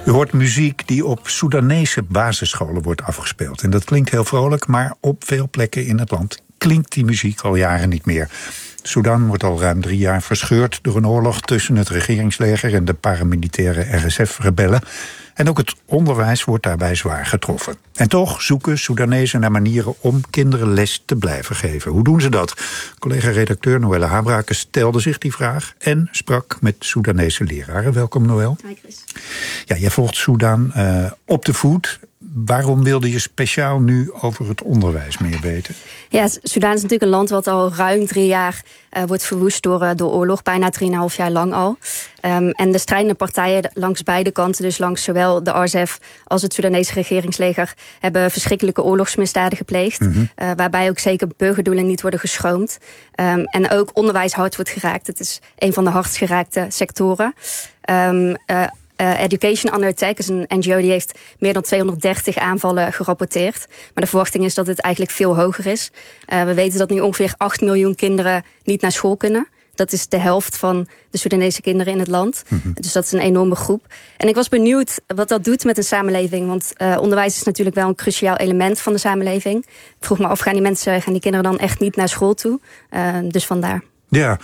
U hoort muziek die op Soedanese basisscholen wordt afgespeeld. En dat klinkt heel vrolijk, maar op veel plekken in het land klinkt die muziek al jaren niet meer. Sudan wordt al ruim 3 jaar verscheurd door een oorlog tussen het regeringsleger en de paramilitaire RSF-rebellen. En ook het onderwijs wordt daarbij zwaar getroffen. En toch zoeken Soedanezen naar manieren om kinderen les te blijven geven. Hoe doen ze dat? Collega-redacteur Noelle Habrake stelde zich die vraag en sprak met Soedanese leraren. Welkom, Noël. Hi, Chris. Ja, jij volgt Sudan op de voet. Waarom wilde je speciaal nu over het onderwijs meer weten? Ja, Sudan is natuurlijk een land wat al ruim 3 jaar wordt verwoest door oorlog. Bijna 3,5 jaar lang al. En de strijdende partijen langs beide kanten, dus langs zowel de RSF als het Soedanese regeringsleger, hebben verschrikkelijke oorlogsmisdaden gepleegd. Waarbij ook zeker burgerdoelen niet worden geschroomd. En ook onderwijs hard wordt geraakt. Het is een van de hardst geraakte sectoren. Education Under Attack is een NGO die heeft meer dan 230 aanvallen gerapporteerd. Maar de verwachting is dat het eigenlijk veel hoger is. We weten dat nu ongeveer 8 miljoen kinderen niet naar school kunnen. Dat is de helft van de Soedanese kinderen in het land. Dus dat is een enorme groep. En ik was benieuwd wat dat doet met een samenleving. Want onderwijs is natuurlijk wel een cruciaal element van de samenleving. Ik vroeg me af, gaan die kinderen dan echt niet naar school toe? Dus vandaar. Ja,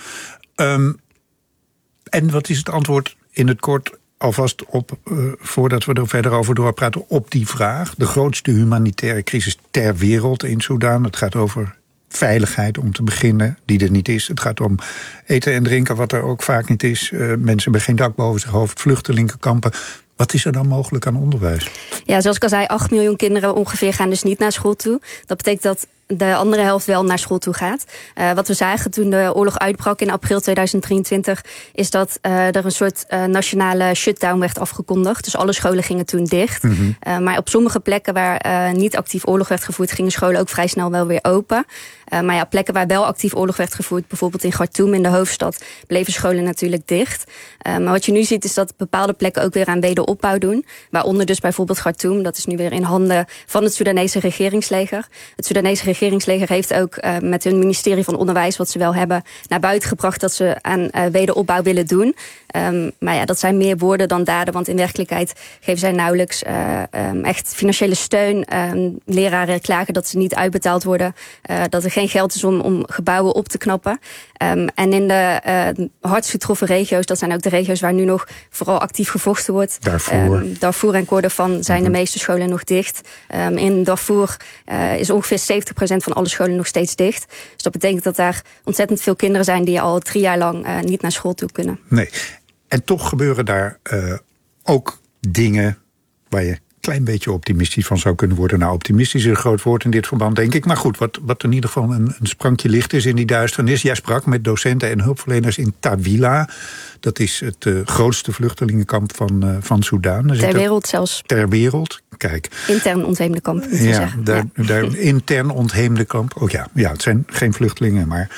en wat is het antwoord in het kort alvast op, voordat we er verder over doorpraten, op die vraag? De grootste humanitaire crisis ter wereld in Sudan. Het gaat over veiligheid om te beginnen, die er niet is. Het gaat om eten en drinken, wat er ook vaak niet is. Mensen hebben geen dak boven zich hoofd, vluchtelingenkampen. Wat is er dan mogelijk aan onderwijs? Ja, zoals ik al zei, 8 miljoen kinderen ongeveer gaan dus niet naar school toe. Dat betekent dat de andere helft wel naar school toe gaat. Wat we zagen toen de oorlog uitbrak in april 2023... is dat er een soort nationale shutdown werd afgekondigd. Dus alle scholen gingen toen dicht. Maar op sommige plekken waar niet actief oorlog werd gevoerd, gingen scholen ook vrij snel wel weer open. Maar ja, plekken waar wel actief oorlog werd gevoerd, bijvoorbeeld in Khartoum, in de hoofdstad, bleven scholen natuurlijk dicht. Maar wat je nu ziet is dat bepaalde plekken ook weer aan wederopbouw doen. Waaronder dus bijvoorbeeld Khartoum. Dat is nu weer in handen van het Soedanese regeringsleger. Het Soedanese regeringsleger heeft ook met hun ministerie van Onderwijs, wat ze wel hebben, naar buiten gebracht dat ze aan wederopbouw willen doen. Maar ja, dat zijn meer woorden dan daden, want in werkelijkheid geven zij nauwelijks echt financiële steun. Leraren klagen dat ze niet uitbetaald worden, dat er geen geld is om gebouwen op te knappen. En in de hardst getroffen regio's, dat zijn ook de regio's waar nu nog vooral actief gevochten wordt. Darfur en Kordofan zijn de meeste scholen nog dicht. In Darfur is ongeveer 70% van alle scholen nog steeds dicht. Dus dat betekent dat daar ontzettend veel kinderen zijn die al 3 jaar lang niet naar school toe kunnen. Nee. En toch gebeuren daar ook dingen waar je een klein beetje optimistisch van zou kunnen worden. Nou, optimistisch is een groot woord in dit verband, denk ik. Maar goed, wat in ieder geval een sprankje licht is in die duisternis. Jij sprak met docenten en hulpverleners in Tawila. Dat is het grootste vluchtelingenkamp van Sudan. Ter wereld zelfs. Ter wereld, kijk. Intern ontheemde kamp, moet je zeggen. Daar intern ontheemde kamp. Oh ja, het zijn geen vluchtelingen, maar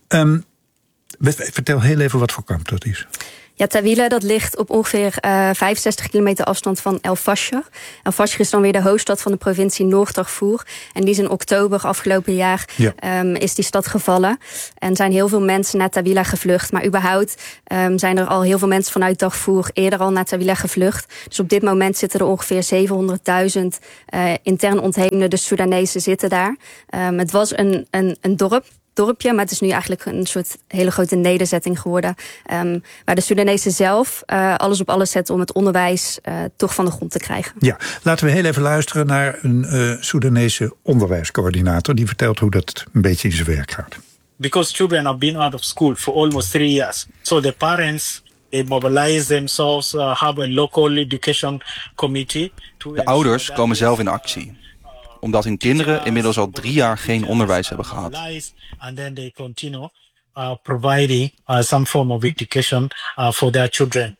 vertel heel even wat voor kamp dat is. Ja, Tawila, dat ligt op ongeveer 65 kilometer afstand van El Fasher. El Fasher is dan weer de hoofdstad van de provincie Noord-Darfur. En die is in oktober afgelopen jaar is die stad gevallen. En zijn heel veel mensen naar Tawila gevlucht. Maar überhaupt zijn er al heel veel mensen vanuit Darfur eerder al naar Tawila gevlucht. Dus op dit moment zitten er ongeveer 700.000 intern ontheemden, dus Soedanezen zitten daar. Het was een dorpje, maar het is nu eigenlijk een soort hele grote nederzetting geworden. Waar de Soedanezen zelf alles op alles zetten om het onderwijs toch van de grond te krijgen. Ja, laten we heel even luisteren naar een Soedanese onderwijscoördinator die vertelt hoe dat een beetje in zijn werk gaat. Because children have been out of school for almost 3 years. So the parents, they mobilize themselves, have a local education committee. De ouders komen zelf in actie, omdat hun kinderen inmiddels al 3 jaar geen onderwijs hebben gehad. And then they continue providing some form of education for their children.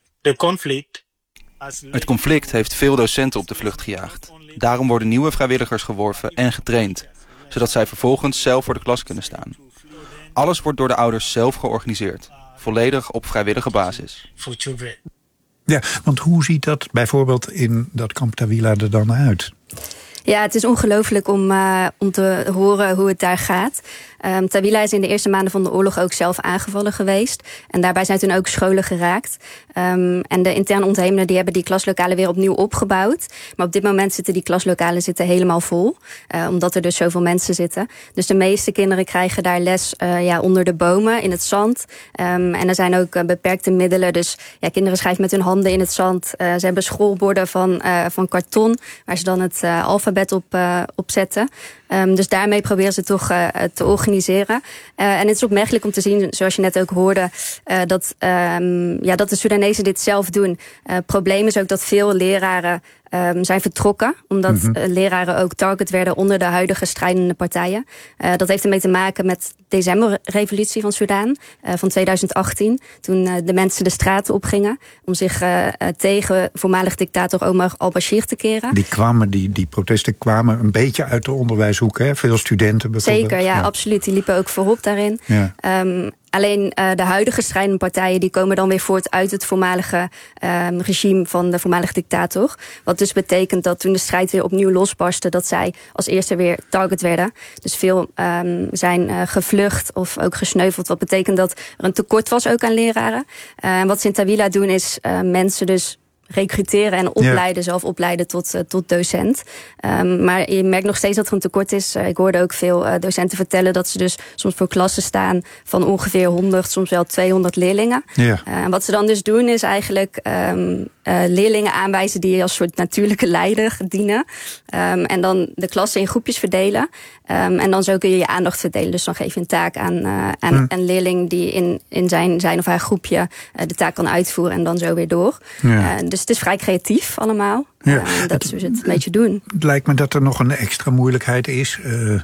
Het conflict heeft veel docenten op de vlucht gejaagd. Daarom worden nieuwe vrijwilligers geworven en getraind, zodat zij vervolgens zelf voor de klas kunnen staan. Alles wordt door de ouders zelf georganiseerd, volledig op vrijwillige basis. Ja, want hoe ziet dat bijvoorbeeld in dat kamp Tawila er dan uit? Ja, het is ongelooflijk om te horen hoe het daar gaat. Tawila is in de eerste maanden van de oorlog ook zelf aangevallen geweest. En daarbij zijn toen ook scholen geraakt. En de interne ontheemden die hebben die klaslokalen weer opnieuw opgebouwd. Maar op dit moment zitten die klaslokalen helemaal vol. Omdat er dus zoveel mensen zitten. Dus de meeste kinderen krijgen daar les onder de bomen, in het zand. En er zijn ook beperkte middelen. Dus kinderen schrijven met hun handen in het zand. Ze hebben schoolborden van karton, waar ze dan het alfabet op zetten. Dus daarmee proberen ze toch te organiseren. En het is opmerkelijk om te zien, zoals je net ook hoorde, dat de Soedanezen dit zelf doen. Probleem is ook dat veel leraren zijn vertrokken, omdat leraren ook target werden onder de huidige strijdende partijen. Dat heeft ermee te maken met de decemberrevolutie van Soedan van 2018. Toen de mensen de straten opgingen om zich tegen voormalig dictator Omar al-Bashir te keren. Die protesten kwamen een beetje uit de onderwijshoek, hè? Veel studenten bijvoorbeeld. Zeker, ja, absoluut. Die liepen ook voorop daarin. Ja. Alleen de huidige strijdende partijen die komen dan weer voort uit het voormalige regime van de voormalige dictator. Wat dus betekent dat toen de strijd weer opnieuw losbarstte, dat zij als eerste weer target werden. Dus veel zijn gevlucht of ook gesneuveld. Wat betekent dat er een tekort was ook aan leraren. Wat ze in Tawila doen is mensen dus recruteren en opleiden, zelf opleiden tot docent. Maar je merkt nog steeds dat er een tekort is. Ik hoorde ook veel docenten vertellen dat ze dus soms voor klassen staan van ongeveer 100, soms wel 200 leerlingen. Ja. Wat ze dan dus doen is eigenlijk leerlingen aanwijzen die als soort natuurlijke leider dienen. En dan de klassen in groepjes verdelen. En dan zo kun je je aandacht verdelen. Dus dan geef je een taak aan een leerling die in zijn of haar groepje de taak kan uitvoeren en dan zo weer door. Ja. Dus het is vrij creatief allemaal. Ja. Dat is dus het een beetje doen. Het lijkt me dat er nog een extra moeilijkheid is.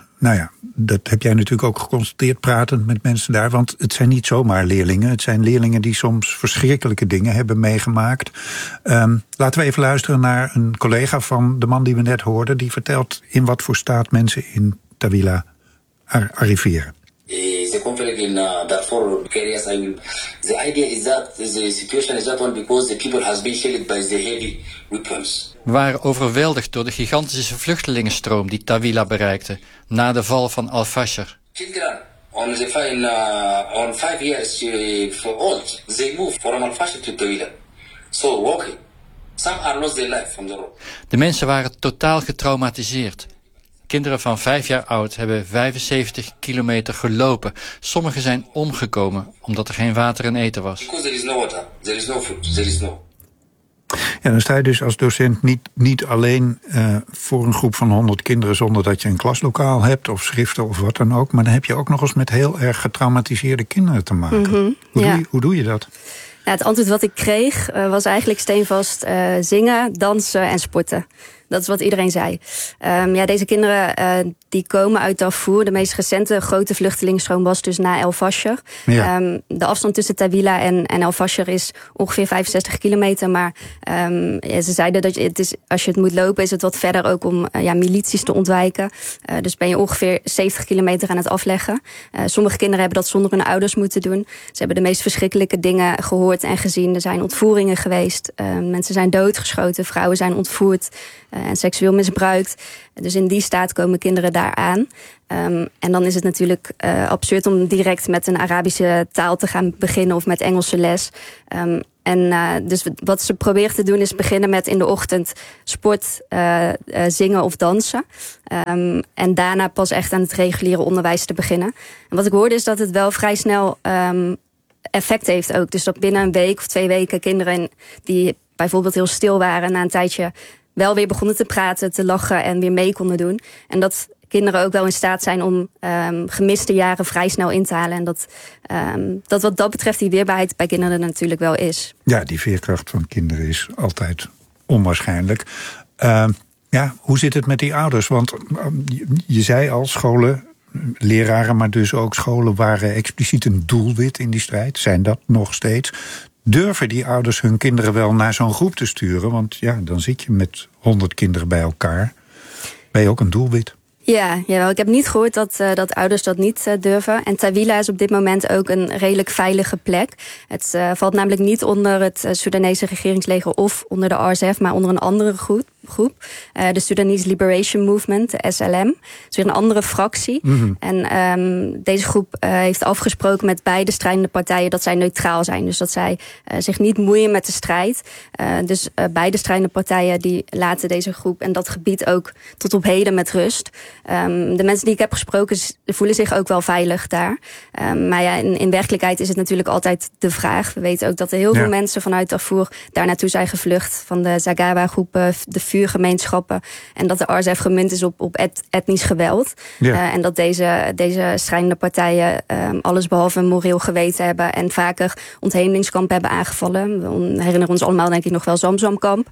Dat heb jij natuurlijk ook geconstateerd pratend met mensen daar. Want het zijn niet zomaar leerlingen. Het zijn leerlingen die soms verschrikkelijke dingen hebben meegemaakt. Laten we even luisteren naar een collega van de man die we net hoorden. Die vertelt in wat voor staat mensen in Tawila arriveren. The conflict in Darfur areas. The idea is that the situation is that one because the people has been shelled by the heavy weapons. We waren overweldigd door de gigantische vluchtelingenstroom die Tawila bereikte na de val van al-Fashir. Children on 5 years for old, they move from al-Fashir to Tawila. So walking. Some are lost their life from the road. De mensen waren totaal getraumatiseerd. Kinderen van 5 jaar oud hebben 75 kilometer gelopen. Sommigen zijn omgekomen omdat er geen water en eten was. Because there is no water, there is no food, there is no. Ja, dan sta je dus als docent niet alleen voor een groep van 100 kinderen zonder dat je een klaslokaal hebt of schriften of wat dan ook. Maar dan heb je ook nog eens met heel erg getraumatiseerde kinderen te maken. Mm-hmm. Hoe doe je dat? Ja, het antwoord wat ik kreeg was eigenlijk steenvast zingen, dansen en sporten. Dat is wat iedereen zei. Deze kinderen die komen uit Darfur. De meest recente grote vluchtelingenstroom was dus na El Fasher. Ja. De afstand tussen Tawila en El Fasher is ongeveer 65 kilometer. Maar ze zeiden dat als je het moet lopen is het wat verder ook om milities te ontwijken. Dus ben je ongeveer 70 kilometer aan het afleggen. Sommige kinderen hebben dat zonder hun ouders moeten doen. Ze hebben de meest verschrikkelijke dingen gehoord en gezien. Er zijn ontvoeringen geweest. Mensen zijn doodgeschoten. Vrouwen zijn ontvoerd. En seksueel misbruikt. Dus in die staat komen kinderen daar aan. En dan is het natuurlijk absurd om direct met een Arabische taal te gaan beginnen of met Engelse les. Dus wat ze proberen te doen is beginnen met in de ochtend sport, zingen of dansen. En daarna pas echt aan het reguliere onderwijs te beginnen. En wat ik hoorde is dat het wel vrij snel effect heeft ook. Dus dat binnen een week of 2 weken kinderen die bijvoorbeeld heel stil waren na een tijdje wel weer begonnen te praten, te lachen en weer mee konden doen. En dat kinderen ook wel in staat zijn om gemiste jaren vrij snel in te halen. En dat wat dat betreft die weerbaarheid bij kinderen er natuurlijk wel is. Ja, die veerkracht van kinderen is altijd onwaarschijnlijk. Hoe zit het met die ouders? Want je zei al, scholen, leraren, maar dus ook scholen waren expliciet een doelwit in die strijd. Zijn dat nog steeds? Durven die ouders hun kinderen wel naar zo'n groep te sturen? Want dan zit je met 100 kinderen bij elkaar. Ben je ook een doelwit? Ja, ik heb niet gehoord dat ouders dat niet durven. En Tawila is op dit moment ook een redelijk veilige plek. Het valt namelijk niet onder het Soedanese regeringsleger of onder de RSF, maar onder een andere groep. groep. De Sudanese Liberation Movement, de SLM. Dat is weer een andere fractie. Mm-hmm. En deze groep heeft afgesproken met beide strijdende partijen dat zij neutraal zijn. Dus dat zij zich niet moeien met de strijd. Dus beide strijdende partijen die laten deze groep en dat gebied ook tot op heden met rust. De mensen die ik heb gesproken voelen zich ook wel veilig daar. Maar ja, in werkelijkheid is het natuurlijk altijd de vraag. We weten ook dat er heel veel mensen vanuit Darfur daar naartoe zijn gevlucht. Van de Zagawa-groepen, de vuurgemeenschappen. En dat de RSF gemunt is op etnisch geweld. Ja. En dat deze strijdende partijen alles behalve een moreel geweten hebben. En vaker onthemingskampen hebben aangevallen. We herinneren ons allemaal denk ik nog wel Zamzamkamp.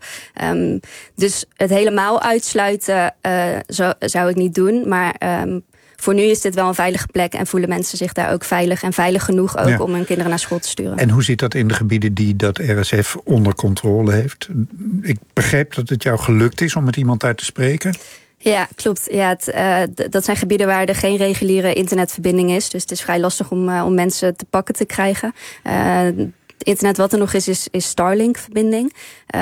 Dus het helemaal uitsluiten zou ik niet doen. Maar voor nu is dit wel een veilige plek en voelen mensen zich daar ook veilig en veilig genoeg ook om hun kinderen naar school te sturen. En hoe zit dat in de gebieden die dat RSF onder controle heeft? Ik begreep dat het jou gelukt is om met iemand daar te spreken. Ja, klopt. Ja, dat zijn gebieden waar er geen reguliere internetverbinding is. Dus het is vrij lastig om mensen te pakken te krijgen. Het internet wat er nog is Starlink-verbinding.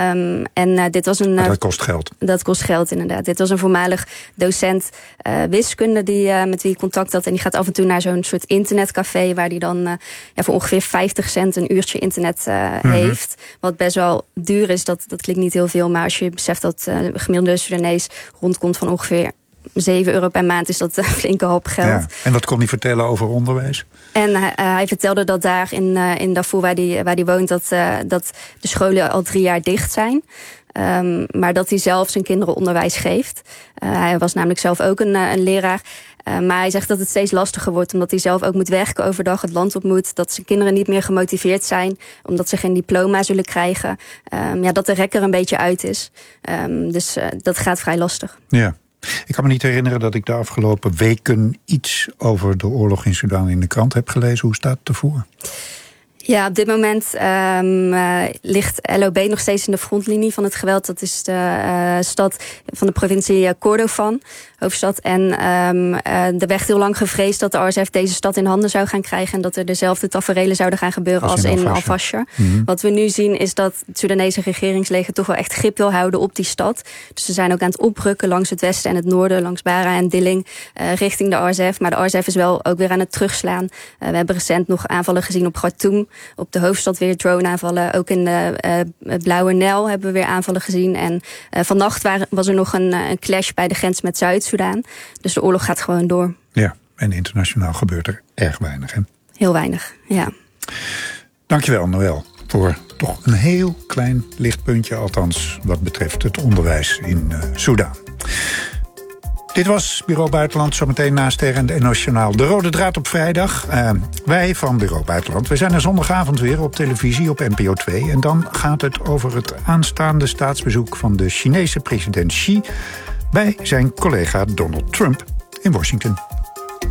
Dit was een. Maar dat kost geld. Dat kost geld, inderdaad. Dit was een voormalig docent wiskunde met wie ik contact had. En die gaat af en toe naar zo'n soort internetcafé waar die dan voor ongeveer 50 cent een uurtje internet heeft. Wat best wel duur is. Dat klinkt niet heel veel. Maar als je beseft dat een gemiddelde Sudanees rondkomt van ongeveer €7 per maand, is dat een flinke hoop geld. Ja. En wat kon hij vertellen over onderwijs? En hij vertelde dat daar in Darfur, waar hij woont, dat de scholen al 3 jaar dicht zijn. Maar dat hij zelf zijn kinderen onderwijs geeft. Hij was namelijk zelf ook een leraar. Maar hij zegt dat het steeds lastiger wordt, omdat hij zelf ook moet werken overdag, het land op moet. Dat zijn kinderen niet meer gemotiveerd zijn, omdat ze geen diploma zullen krijgen. Dat de rek er een beetje uit is. Dus dat gaat vrij lastig. Ja. Ik kan me niet herinneren dat ik de afgelopen weken iets over de oorlog in Sudan in de krant heb gelezen. Hoe staat het ervoor? Ja, op dit moment ligt LOB nog steeds in de frontlinie van het geweld. Dat is de stad van de provincie Kordofan, hoofdstad. En er werd heel lang gevreesd dat de RSF deze stad in handen zou gaan krijgen en dat er dezelfde taferelen zouden gaan gebeuren als in Al-Fashir. Mm-hmm. Wat we nu zien is dat het Soedanese regeringsleger toch wel echt grip wil houden op die stad. Dus ze zijn ook aan het oprukken langs het westen en het noorden, langs Bara en Dilling, richting de RSF. Maar de RSF is wel ook weer aan het terugslaan. We hebben recent nog aanvallen gezien op Khartoum. Op de hoofdstad weer drone-aanvallen. Ook in de Blauwe Nijl hebben we weer aanvallen gezien. En vannacht was er nog een clash bij de grens met Zuid-Soedan. Dus de oorlog gaat gewoon door. Ja, en internationaal gebeurt er erg weinig, hè? Heel weinig, ja. Dankjewel, Noël, voor toch een heel klein lichtpuntje, althans wat betreft het onderwijs in Soedan. Dit was Bureau Buitenland, zometeen na Ster en NOS Journaal. De rode draad op vrijdag. Wij van Bureau Buitenland, we zijn er zondagavond weer op televisie op NPO 2. En dan gaat het over het aanstaande staatsbezoek van de Chinese president Xi bij zijn collega Donald Trump in Washington.